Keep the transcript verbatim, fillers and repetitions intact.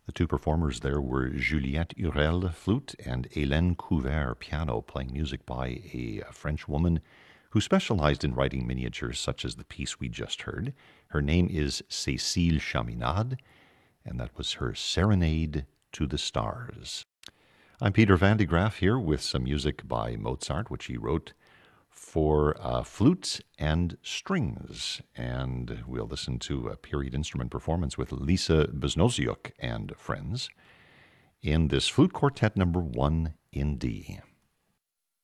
The two performers there were Juliette Hurel, flute, and Hélène Couvert, piano, playing music by a French woman who specialized in writing miniatures such as the piece we just heard. Her name is Cécile Chaminade, and that was her Serenade to the Stars. I'm Peter Van de Graaff here with some music by Mozart, which he wrote for uh, flute and strings. And we'll listen to a period instrument performance with Lisa Beznoziuk and friends in this flute quartet number one in D.